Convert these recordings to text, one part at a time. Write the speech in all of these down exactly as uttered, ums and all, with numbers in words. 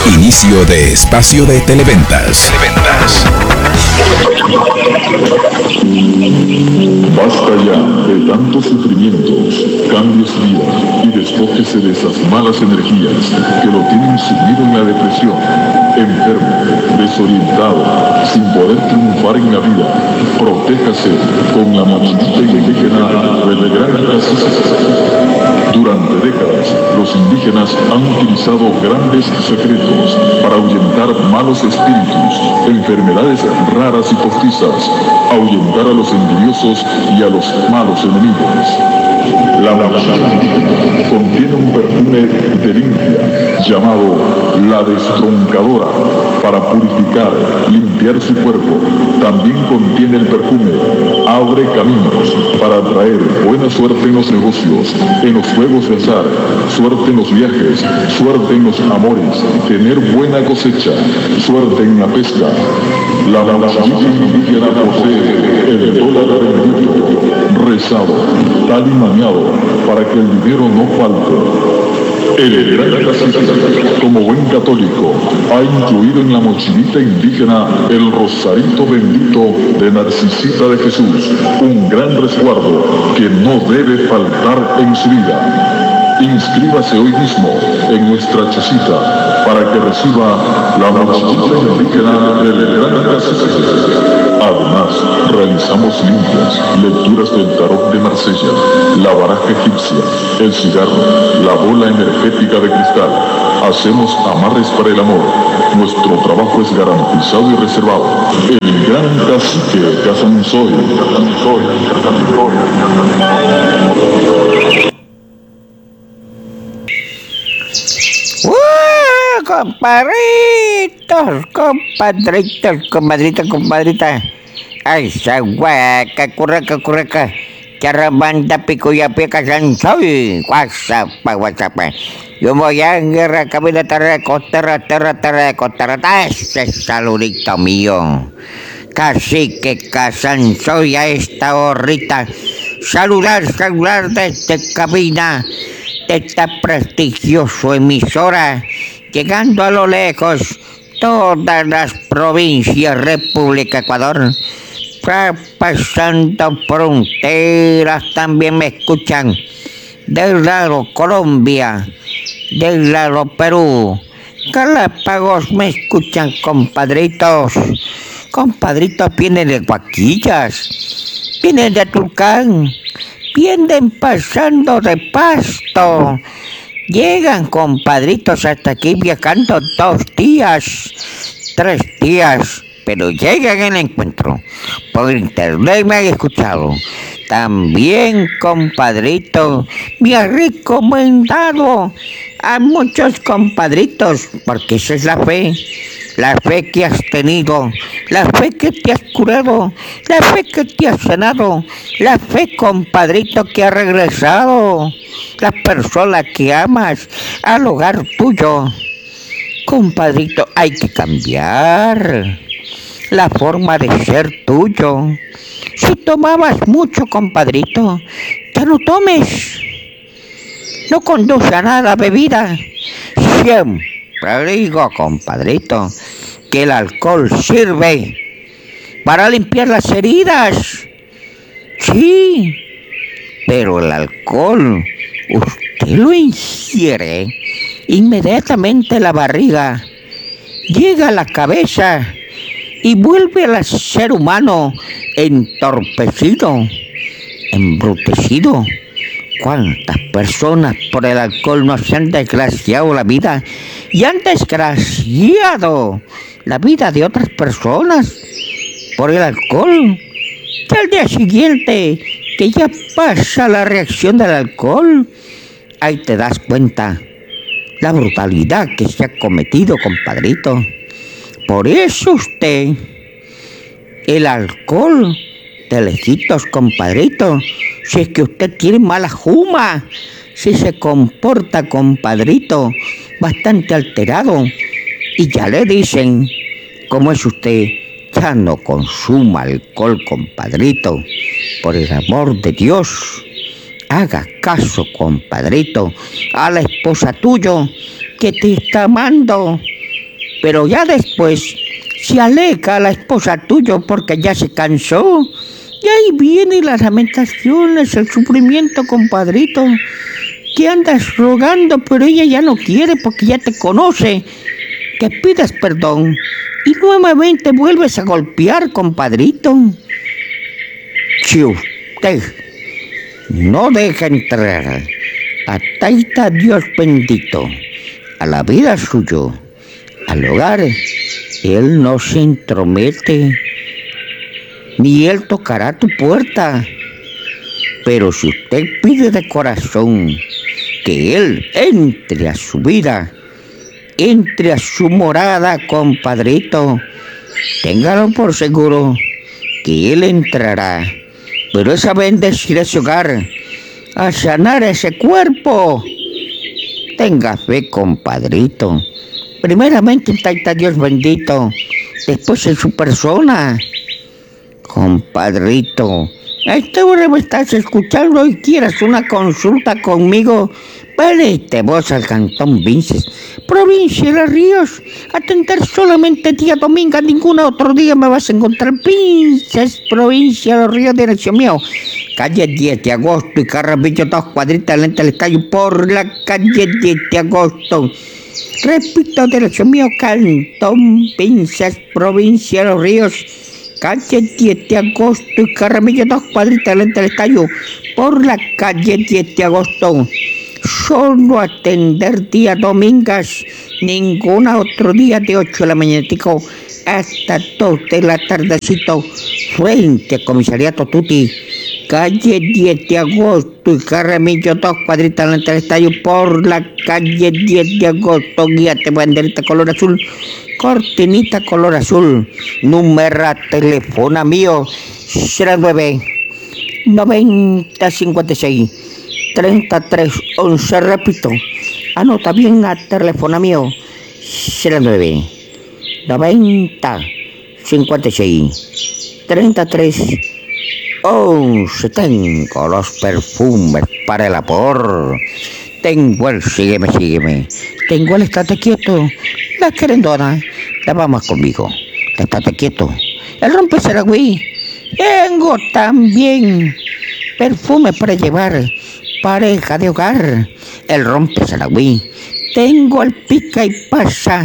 Inicio de espacio de Televentas. Televentas. Basta ya de tantos sufrimientos, cambios de vida y despójese de esas malas energías que lo tienen sumido en la depresión, enfermo, desorientado, sin poder triunfar en la vida. Protéjase con la mochilita indígena del gran cacique. Durante décadas, los indígenas han utilizado grandes secretos para ahuyentar malos espíritus, enfermedades raras y postizas, ahuyentar a los envidiosos y a los malos enemigos. La mochila contiene un perfume de limpia llamado la destroncadora para purificar, limpiar su cuerpo. También contiene el perfume abre caminos para traer buena suerte en los negocios, en los juegos de azar, suerte en los viajes, suerte en los amores, tener buena cosecha, suerte en la pesca. La mochila indígena posee el dólar bendito, rezado, tal y maniado, para que el dinero no falte. El gran cacique, como buen católico, ha incluido en la mochilita indígena el rosarito bendito de Narcisita de Jesús, un gran resguardo que no debe faltar en su vida. Inscríbase hoy mismo en nuestra chocita para que reciba la mochilita indígena del gran cacique. Además, realizamos limpias, lecturas del tarot de Marsella, la baraja egipcia, el cigarro, la bola energética de cristal. Hacemos amarres para el amor. Nuestro trabajo es garantizado y reservado. El gran cacique Casanzoy, Casanzoy, Casanzoy, Casanzoy. Compadritos, compadritos, comadrita, compadrita. Ay, saguaca, curraca, curraca. Charabanda, picuya, pica, sansoy. WhatsApp, WhatsApp. Yo voy a guerra, cabina, terreco, terra, terra, terreco, terra. Ese saludito mío. Cacique, Casanzoy, a esta horrita. Saludar, saludar desde cabina de esta prestigiosa emisora. Llegando a lo lejos, todas las provincias, República Ecuador, pasando fronteras, también me escuchan, del lado Colombia, del lado Perú, Galápagos me escuchan, compadritos, compadritos vienen de Guaquillas, vienen de Tulcán, vienen pasando de Pasto. Llegan, compadritos, hasta aquí viajando dos días, tres días, pero llegan el encuentro. Por internet me han escuchado. También, compadrito, me ha recomendado a muchos compadritos, porque esa es la fe. La fe que has tenido, la fe que te has curado, la fe que te has sanado, la fe, compadrito, que ha regresado, la persona que amas al hogar tuyo. Compadrito, hay que cambiar la forma de ser tuyo. Si tomabas mucho, compadrito, ya no tomes. No conduce a nada bebida. Siempre digo, compadrito, que el alcohol sirve para limpiar las heridas. Sí, pero el alcohol, usted lo ingiere, inmediatamente la barriga llega a la cabeza y vuelve al ser humano entorpecido, embrutecido. ¿Cuántas personas por el alcohol no se han desgraciado la vida y han desgraciado la vida de otras personas por el alcohol? Que al día siguiente, que ya pasa la reacción del alcohol, ahí te das cuenta la brutalidad que se ha cometido, compadrito. Por eso usted, el alcohol, de lejitos, compadrito, si es que usted tiene mala juma, si se comporta, compadrito, bastante alterado, y ya le dicen, ¿cómo es usted? Ya no consuma alcohol, compadrito, por el amor de Dios. Haga caso, compadrito, a la esposa tuyo que te está amando. Pero ya después se aleja la esposa tuya porque ya se cansó. Y ahí vienen las lamentaciones, el sufrimiento, compadrito. Que andas rogando, pero ella ya no quiere porque ya te conoce. Que pidas perdón y nuevamente vuelves a golpear, compadrito. Si usted no deja entrar a Taita Dios bendito a la vida suyo, al hogar, Él no se entromete, ni Él tocará tu puerta. Pero si usted pide de corazón que Él entre a su vida, entre a su morada, compadrito, téngalo por seguro que Él entrará, pero es a bendecir ese hogar, a sanar ese cuerpo. Tenga fe, compadrito. Primeramente en Taita Dios bendito, después en su persona. Compadrito, a esta hora me estás escuchando y quieras una consulta conmigo, vete vos al Cantón Vinces, provincia de Los Ríos, atender solamente día domingo, ningún otro día me vas a encontrar. Vinces, provincia de Los Ríos, dirección mío, calle diez de agosto y Carrabillo, dos cuadritas lente al estadio por la calle diez de agosto. Repito, dirección mío, Cantón Vinces, provincia de Los Ríos, calle diez de agosto y Carramillo, dos cuadritas lente al estadio por la calle diez de agosto. Solo atender día domingas, ningún otro día de ocho de la mañana hasta dos de la tardecito, frente al comisariato Tuti, calle diez de agosto y Carramillo, dos cuadritas lente al estadio por la calle diez de agosto. Guíate, banderita color azul, cortinita color azul, número teléfono mío cero nueve noventa cincuenta y seis treinta y tres once, repito, anota bien a teléfono mío cero nueve noventa cincuenta y seis treinta y tres once. Tengo los perfumes para el amor, tengo el sígueme, sígueme, tengo el estate quieto, la querendona, la vamos conmigo, la estate quieto, el rompesaragüí, tengo también perfume para llevar, pareja de hogar, el rompesaragüí, tengo el pica y pasa,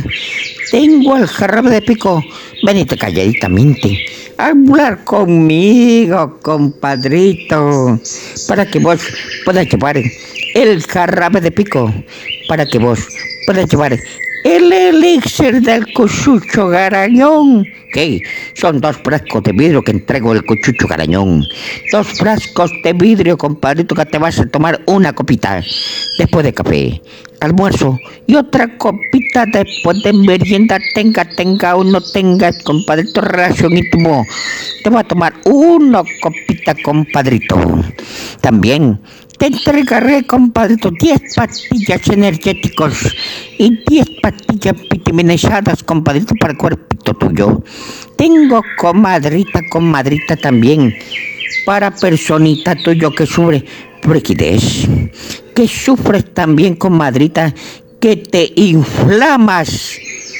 tengo el jarabe de pico, venite calladitamente a hablar conmigo, compadrito, para que vos puedas llevar el jarabe de pico, para que vos puedas llevar el elixir del cuchucho garañón. ¿Qué? Son dos frascos de vidrio que entrego el cuchucho garañón. Dos frascos de vidrio, compadrito, que te vas a tomar una copita después de café, almuerzo, y otra copita después de merienda. Tenga, tenga o no tenga, compadrito, racionismo, te va a tomar una copita, compadrito. También te entregaré, compadrito, diez pastillas energéticos y diez pastillas vitaminizadas, compadrito, para el cuerpito tuyo. Tengo comadrita, comadrita también, para personita tuyo que sufre frigidez, que sufres también, comadrita, que te inflamas.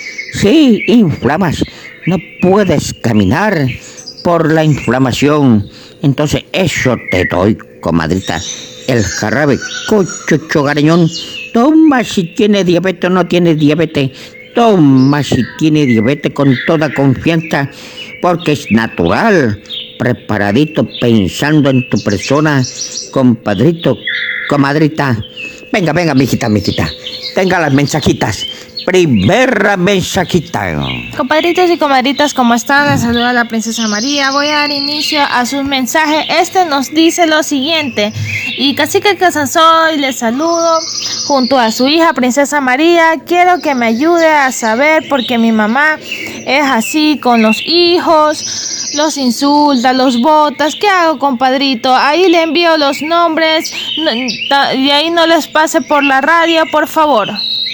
Sí, inflamas, no puedes caminar por la inflamación. Entonces eso te doy, comadrita, el jarabe cuchucho garañón. Toma si tiene diabetes o no tiene diabetes, toma si tiene diabetes con toda confianza, porque es natural, preparadito, pensando en tu persona, compadrito, comadrita. Venga, venga, mijita, mijita, tenga las mensajitas. Primera mensajita. Compadritos y comadritas, ¿cómo están? Les saluda la princesa María. Voy a dar inicio a su mensaje. Este nos dice lo siguiente: y Cacique Casanzoy les saludo junto a su hija princesa María. Quiero que me ayude a saber por qué mi mamá es así con los hijos, los insulta, los botas. ¿Qué hago, compadrito? Ahí le envío los nombres y ahí no les pase por la radio, por favor.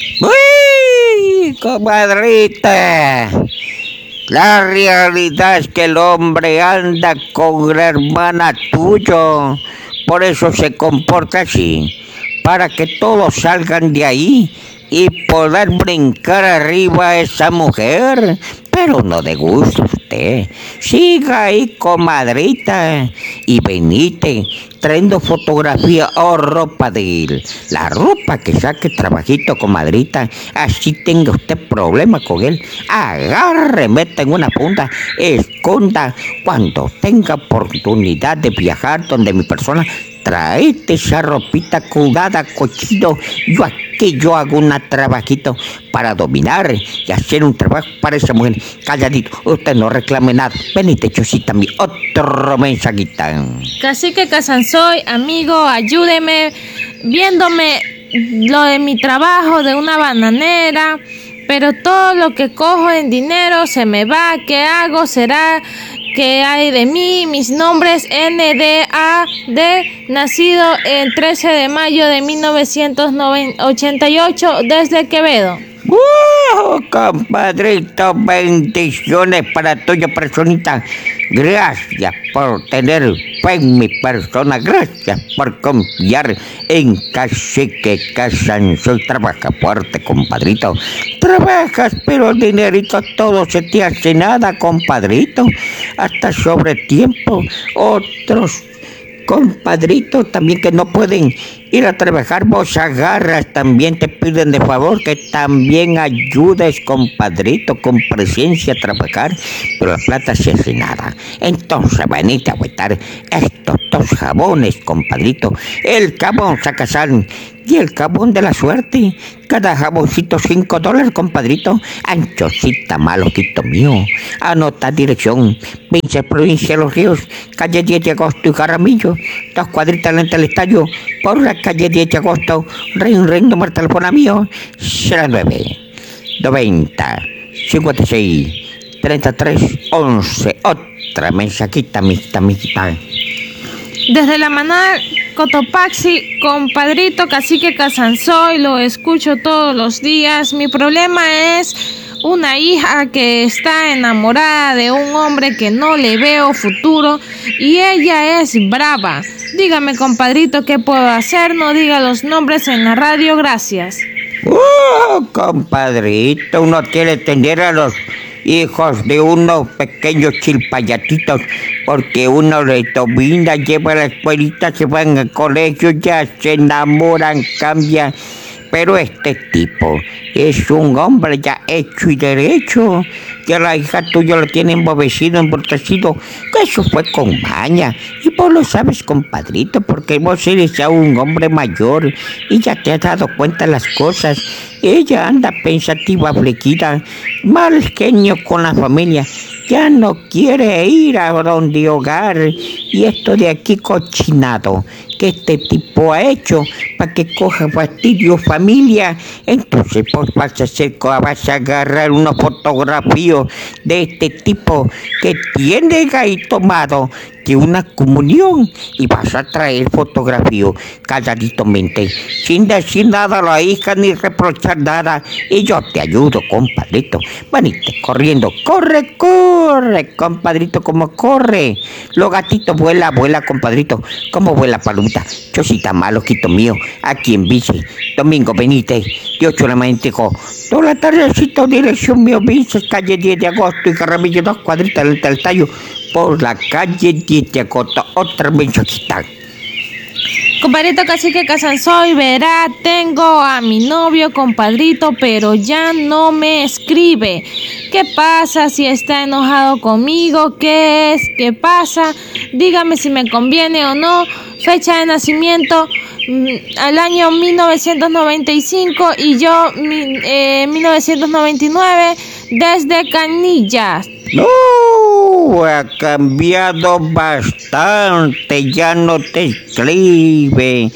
¡Uy, comadrita! La realidad es que el hombre anda con la hermana tuyo, por eso se comporta así, para que todos salgan de ahí, y poder brincar arriba a esa mujer. Pero no de gusto usted. Siga ahí, comadrita, y venite trayendo fotografía o ropa de él. La ropa que saque trabajito, comadrita, así tenga usted problema con él. Agarre, meta en una punta, esconda. Cuando tenga oportunidad de viajar donde mi persona, traete esa ropita cuidada, cochino. Yo aquí yo hago un trabajito para dominar y hacer un trabajo para esa mujer. Calladito, usted no reclame nada. Venite, Chosita, mi otro mensajito. Cacique Casansoy, amigo, ayúdeme viéndome lo de mi trabajo de una bananera, pero todo lo que cojo en dinero se me va. ¿Qué hago? ¿Será que hay de mí? Mis nombres N D A D, nacido el trece de mayo de mil novecientos ochenta y ocho, desde Quevedo. ¡Uh, compadrito! Bendiciones para tuya, personita. Gracias por tener fe en mi persona. Gracias por confiar en Cacique Casansoy. Trabaja fuerte, compadrito. Trabajas, pero el dinerito todo se te hace nada, compadrito. Hasta sobre tiempo. Otros compadritos también que no pueden ir a trabajar, vos agarras, también te piden de favor que también ayudes, compadrito, con presencia a trabajar, pero la plata se hace nada. Entonces venite a agüitar estos dos jabones, compadrito. El jabón Sacasal y el jabón de la suerte. Cada jaboncito cinco dólares, compadrito. Anchosita, maloquito mío. Anota dirección: Vince, provincia de Los Ríos, calle diez de agosto y Jaramillo. Dos cuadritas lente al estadio, por la calle diez de agosto. Ring, ring, número de teléfono mío: cero nueve noventa cincuenta y seis treinta y tres once. Otra mensajita, mi amiguita. Desde la manada Cotopaxi, compadrito Cacique Casansoy, lo escucho todos los días. Mi problema es una hija que está enamorada de un hombre que no le veo futuro y ella es brava. Dígame, compadrito, ¿qué puedo hacer? No diga los nombres en la radio, gracias. ¡Uh, compadrito! Uno quiere tener a los hijos de unos pequeños chilpayatitos, porque uno les domina, lleva a la escuelita, se van al colegio, ya se enamoran, cambian. Pero este tipo es un hombre ya hecho y derecho. Que la hija tuya lo tiene embobecido, embrutecido. Que eso fue con maña. Y vos lo sabes, compadrito, porque vos eres ya un hombre mayor y ya te has dado cuenta de las cosas. Ella anda pensativa, afligida, mal genio con la familia. Ya no quiere ir a donde hogar. Y esto de aquí cochinado que este tipo ha hecho para que coja fastidio familia. Entonces pues vas a hacer, vas a agarrar una fotografía de este tipo que tiene ahí tomado de una comunión y vas a traer fotografía calladitamente, sin decir nada a la hija ni reprochar nada, y yo te ayudo, compadrito. Venite corriendo, corre, corre, compadrito, como corre. Los gatitos vuela, vuela, compadrito, como vuela palomita. Chosita, maloquito mío, aquí en bici. Domingo Benítez, de ocho de la mañana, toda la tardecita, dirección mío, Vinces, calle diez de agosto y Jaramillo, dos cuadritas del tal tallo, por la calle diez de agosto. Otra mensajita. Compadrito Cacique Casansoy, verá, tengo a mi novio, compadrito, pero ya no me escribe. ¿Qué pasa? Si está enojado conmigo, ¿qué es? ¿Qué pasa? Dígame si me conviene o no. Fecha de nacimiento al año mil novecientos noventa y cinco y yo eh, mil novecientos noventa y nueve, desde Canillas. No, ha cambiado bastante, ya no te escribe,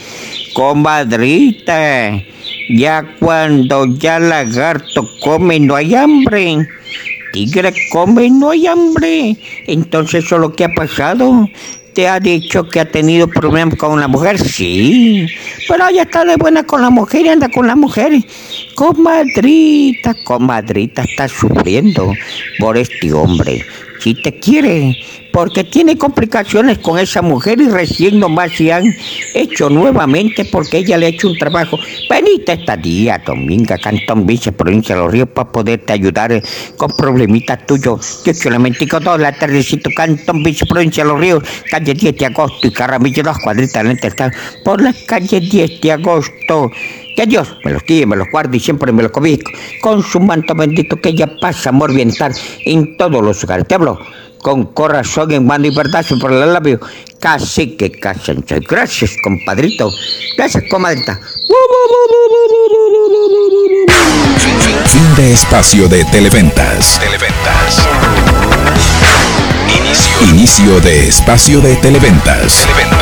comadrita. Ya cuando ya lagarto come no hay hambre, tigre come no hay hambre. Entonces eso es lo que ha pasado. ¿Te ha dicho que ha tenido problemas con la mujer? Sí, pero ella está de buena con la mujer y anda con la mujer. Comadrita, comadrita, está sufriendo por este hombre. sí te quiere, porque tiene complicaciones con esa mujer y recién nomás se han hecho nuevamente porque ella le ha hecho un trabajo. Venite esta día, Dominga, Cantón Vice, Provincia de Los Ríos, para poderte ayudar eh, con problemitas tuyos. Yo solamente con dos la tardecito, Cantón Vice, Provincia de Los Ríos, calle diez de agosto y Caramillo, dos cuadritas lentes están por la calle diez de agosto. Que Dios me los guíe, me los guarde y siempre me los cobije con su manto bendito, que ella pasa amor, bienestar en todos los lugares. Te hablo con corazón en mano y verdad por el labio. Cacique Casanchoy. Gracias, compadrito. Gracias, comadrita. Fin de espacio de Televentas. Televentas. Inicio. Inicio de espacio de Televentas. Televentas.